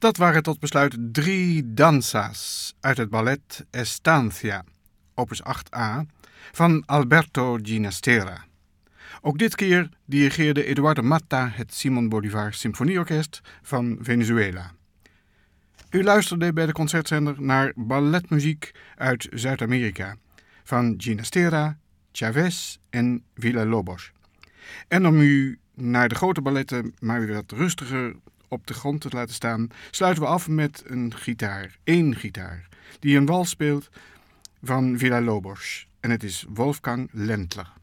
Dat waren tot besluit 3 danzas uit het ballet Estancia, opus 8a, van Alberto Ginastera. Ook dit keer dirigeerde Eduardo Matta het Simón Bolívar Symfonieorkest van Venezuela. U luisterde bij de concertzender naar balletmuziek uit Zuid-Amerika van Ginastera, Chávez en Villa-Lobos. En om u naar de grote balletten maar weer wat rustiger op de grond te laten staan, sluiten we af met één gitaar, die een wals speelt van Villa-Lobos. En het is Wolfgang Ländler.